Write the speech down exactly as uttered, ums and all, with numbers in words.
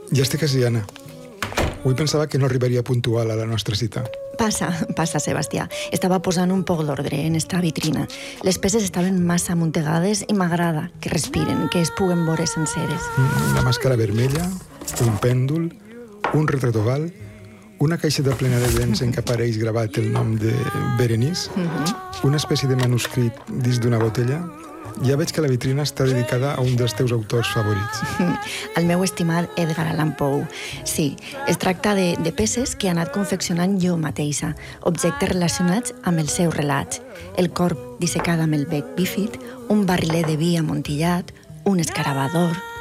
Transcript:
Ja estic així, Anna. Avui pensava que no arribaria puntual a la nostra cita. Passa, passa, Sebastià. Estava posant un poc d'ordre en esta vitrina. Les peces estaven massa amuntegades i m'agrada que respiren, que es puguen veure senceres. Una màscara vermella, un pèndol, un retrat oval, una caixeta plena de dents en què apareix gravat el nom de Berenice, uh-huh. una espècie de manuscrit dins d'una botella. Ja veig que la vitrina està dedicada a un dels teus autors favorits. El meu estimat Edgar Allan Poe. Sí, es tracta de, de peces que he anat confeccionant jo mateixa, objectes relacionats amb els seus relats. El corp dissecat amb el bec bífid, un barriler de vi amontillat, un escarabador,